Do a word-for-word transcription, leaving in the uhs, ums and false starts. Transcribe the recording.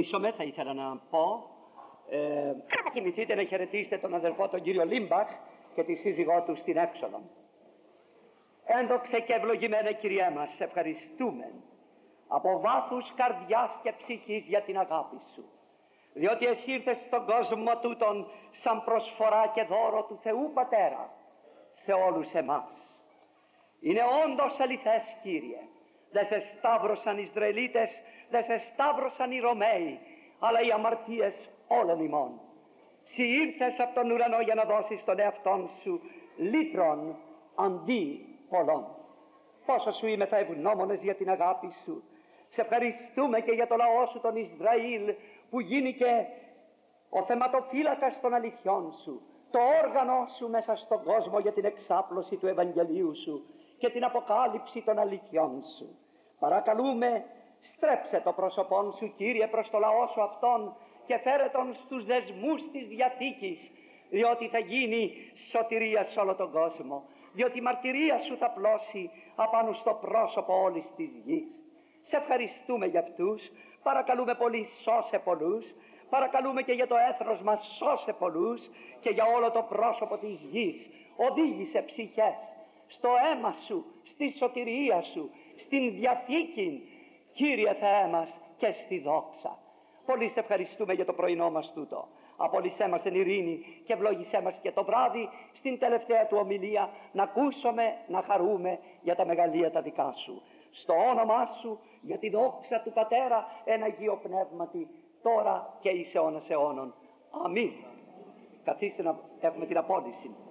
Ισομέ θα ήθελα να πω, ε, θα κοιμηθείτε να χαιρετήσετε τον αδελφό τον κύριο Λίμπαχ και τη σύζυγό του στην έξοδο. Έντοξε και ευλογημένα Κυριέ μας, σε ευχαριστούμε από βάθους καρδιάς και ψυχής για την αγάπη σου, διότι εσύ ήρθες στον κόσμο τούτον σαν προσφορά και δώρο του Θεού Πατέρα σε όλους εμάς. Είναι όντως αληθές, Κύριε, δεν σε σταύρωσαν οι Ισραηλίτες, δεν σε σταύρωσαν οι Ρωμαίοι, αλλά οι αμαρτίες όλων ημών. Συ ήρθες από τον ουρανό για να δώσεις τον εαυτόν σου λύτρων αντί πολλών. Πόσο σου είμαι θα ευγνώμονες για την αγάπη σου. Σε ευχαριστούμε και για το λαό σου τον Ισραήλ, που γίνηκε ο θεματοφύλακας των αληθιών σου, το όργανο σου μέσα στον κόσμο για την εξάπλωση του Ευαγγελίου σου και την αποκάλυψη των αληθιών σου. Παρακαλούμε, στρέψε το πρόσωπόν σου, Κύριε, προς το λαό σου αυτόν και φέρε τον στους δεσμούς της Διαθήκης, διότι θα γίνει σωτηρία σε όλο τον κόσμο, διότι η μαρτυρία σου θα πλώσει απάνω στο πρόσωπο όλης της γης. Σε ευχαριστούμε για αυτούς, παρακαλούμε πολύ, σώσε πολλούς, παρακαλούμε και για το έθνος μας, σώσε πολλούς, και για όλο το πρόσωπο της γης οδήγησε ψυχές στο αίμα σου, στη σωτηρία σου, στην Διαθήκη, Κύριε Θεέ μας, και στη δόξα. Πολύ σε ευχαριστούμε για το πρωινό μας τούτο. Απόλυσέ μας εν ειρήνη και ευλόγησέ μας και το βράδυ στην τελευταία του ομιλία να ακούσουμε, να χαρούμε για τα μεγαλεία τα δικά σου. Στο όνομά σου, για τη δόξα του Πατέρα εν Αγίο Πνεύματι, τώρα και εις αιώνας αιώνων. Αμήν. Καθίστε να έχουμε την απόδειξη.